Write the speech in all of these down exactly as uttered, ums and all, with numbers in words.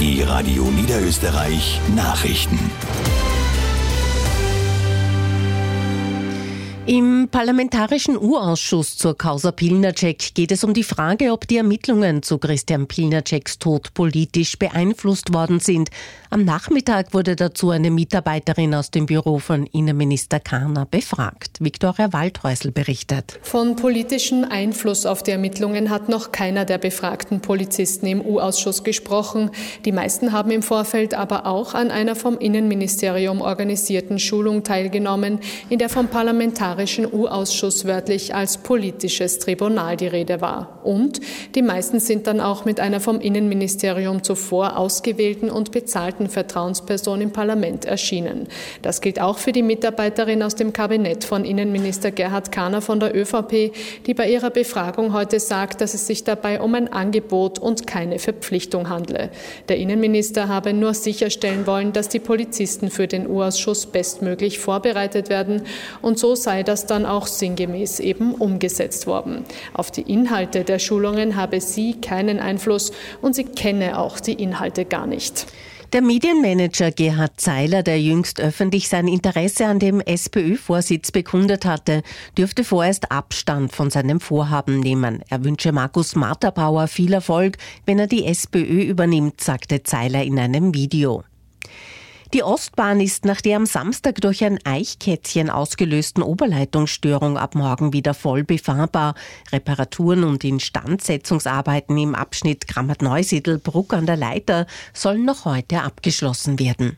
Die Radio Niederösterreich Nachrichten. Im Parlamentarischen U-Ausschuss zur Causa Pilnacek geht es um die Frage, ob die Ermittlungen zu Christian Pilnaceks Tod politisch beeinflusst worden sind. Am Nachmittag wurde dazu eine Mitarbeiterin aus dem Büro von Innenminister Karner befragt. Viktoria Waldhäusl berichtet. Von politischem Einfluss auf die Ermittlungen hat noch keiner der befragten Polizisten im U-Ausschuss gesprochen. Die meisten haben im Vorfeld aber auch an einer vom Innenministerium organisierten Schulung teilgenommen, in der vom Parlamentarischen U-Ausschuss wörtlich als politisches Tribunal die Rede war. Und die meisten sind dann auch mit einer vom Innenministerium zuvor ausgewählten und bezahlten Vertrauensperson im Parlament erschienen. Das gilt auch für die Mitarbeiterin aus dem Kabinett von Innenminister Gerhard Karner von der ÖVP, die bei ihrer Befragung heute sagt, dass es sich dabei um ein Angebot und keine Verpflichtung handle. Der Innenminister habe nur sicherstellen wollen, dass die Polizisten für den U-Ausschuss bestmöglich vorbereitet werden, und so sei das dann auch sinngemäß eben umgesetzt worden. Auf die Inhalte der Schulungen habe sie keinen Einfluss und sie kenne auch die Inhalte gar nicht. Der Medienmanager Gerhard Zeiler, der jüngst öffentlich sein Interesse an dem SPÖ-Vorsitz bekundet hatte, dürfte vorerst Abstand von seinem Vorhaben nehmen. Er wünsche Markus Matterbauer viel Erfolg, wenn er die SPÖ übernimmt, sagte Zeiler in einem Video. Die Ostbahn ist nach der am Samstag durch ein Eichkätzchen ausgelösten Oberleitungsstörung ab morgen wieder voll befahrbar. Reparaturen und Instandsetzungsarbeiten im Abschnitt Grammat-Neusiedl-Bruck an der Leiter sollen noch heute abgeschlossen werden.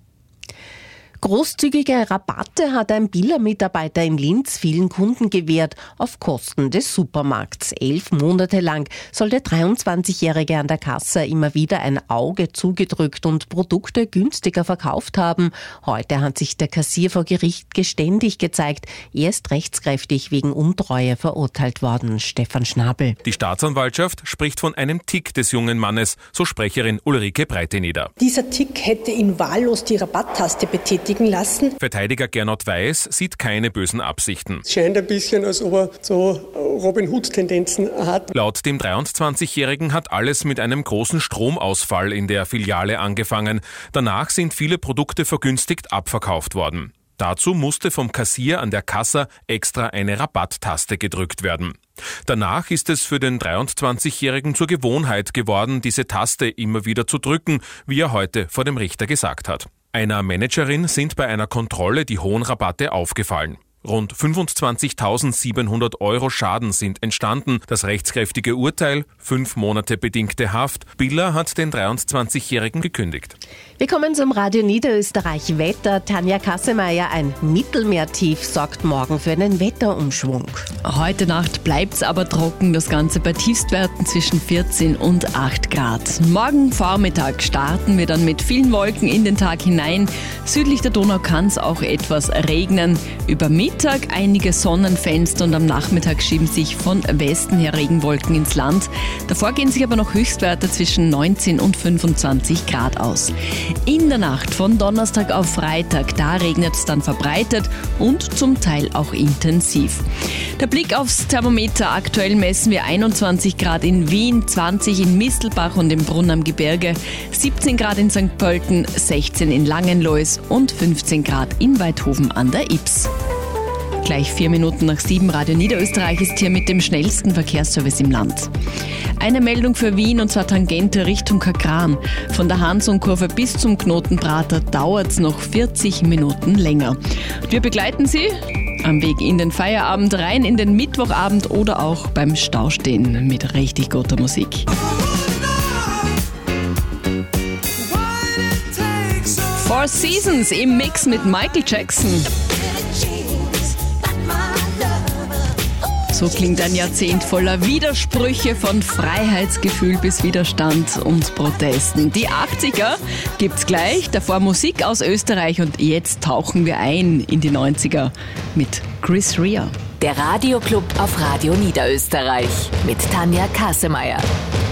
Großzügige Rabatte hat ein Billa-Mitarbeiter in Linz vielen Kunden gewährt, auf Kosten des Supermarkts. Elf Monate lang soll der dreiundzwanzigjährige an der Kasse immer wieder ein Auge zugedrückt und Produkte günstiger verkauft haben. Heute hat sich der Kassier vor Gericht geständig gezeigt. Er ist rechtskräftig wegen Untreue verurteilt worden. Stefan Schnabel. Die Staatsanwaltschaft spricht von einem Tick des jungen Mannes, so Sprecherin Ulrike Breiteneder. Dieser Tick hätte ihn wahllos die Rabatttaste betätigen lassen. Verteidiger Gernot Weiß sieht keine bösen Absichten. Es scheint ein bisschen, als ob er so Robin Hood-Tendenzen hat. Laut dem dreiundzwanzigjährigen hat alles mit einem großen Stromausfall in der Filiale angefangen. Danach sind viele Produkte vergünstigt abverkauft worden. Dazu musste vom Kassier an der Kasse extra eine Rabatttaste gedrückt werden. Danach ist es für den dreiundzwanzigjährigen zur Gewohnheit geworden, diese Taste immer wieder zu drücken, wie er heute vor dem Richter gesagt hat. Einer Managerin sind bei einer Kontrolle die hohen Rabatte aufgefallen. Rund fünfundzwanzigtausendsiebenhundert Euro Schaden sind entstanden. Das rechtskräftige Urteil, fünf Monate bedingte Haft. Billa hat den dreiundzwanzigjährigen gekündigt. Wir kommen zum Radio Niederösterreich Wetter. Tanja Kassemeyer, ein Mittelmeertief sorgt morgen für einen Wetterumschwung. Heute Nacht bleibt's aber trocken, das Ganze bei Tiefstwerten zwischen vierzehn und acht Grad. Morgen Vormittag starten wir dann mit vielen Wolken in den Tag hinein. Südlich der Donau kann es auch etwas regnen. Über Mittag einige Sonnenfenster und am Nachmittag schieben sich von Westen her Regenwolken ins Land. Davor gehen sich aber noch Höchstwerte zwischen neunzehn und fünfundzwanzig Grad aus. In der Nacht von Donnerstag auf Freitag, da regnet es dann verbreitet und zum Teil auch intensiv. Der Blick aufs Thermometer: Aktuell messen wir einundzwanzig Grad in Wien, zwanzig in Mistelbach und im Brunn am Gebirge, siebzehn Grad in Sankt Pölten, sechzehn in Langenlois und fünfzehn Grad in Weithofen an der Ybbs. Gleich vier Minuten nach sieben, Radio Niederösterreich ist hier mit dem schnellsten Verkehrsservice im Land. Eine Meldung für Wien, und zwar Tangente Richtung Kakran. Von der Hansung-Kurve bis zum Knotenprater dauert es noch vierzig Minuten länger. Wir begleiten Sie am Weg in den Feierabend, rein in den Mittwochabend oder auch beim Staustehen mit richtig guter Musik. Four Seasons im Mix mit Michael Jackson. So klingt ein Jahrzehnt voller Widersprüche, von Freiheitsgefühl bis Widerstand und Protesten. Die achtziger gibt's gleich, davor Musik aus Österreich, und jetzt tauchen wir ein in die neunziger mit Chris Rea. Der Radioclub auf Radio Niederösterreich mit Tanja Kassemeyer.